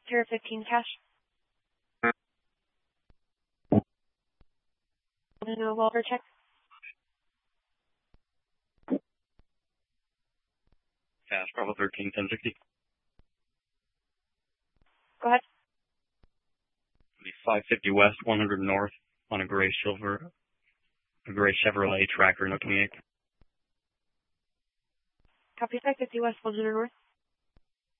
Sierra 15 cash. No Walter check. Cash, Bravo 13, 1060. Go ahead. 550 west, 100 north on a gray Chevrolet Tracker, no 28. Copy 550 west, 100 north.